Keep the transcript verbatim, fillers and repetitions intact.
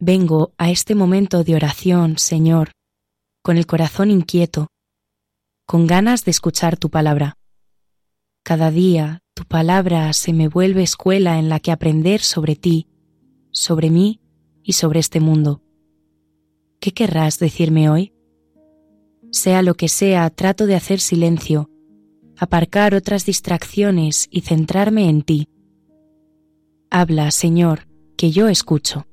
Vengo a este momento de oración, Señor, con el corazón inquieto, con ganas de escuchar tu palabra. Cada día tu palabra se me vuelve escuela en la que aprender sobre ti, sobre mí y sobre este mundo. ¿Qué querrás decirme hoy? Sea lo que sea, trato de hacer silencio, aparcar otras distracciones y centrarme en ti. Habla, Señor, que yo escucho.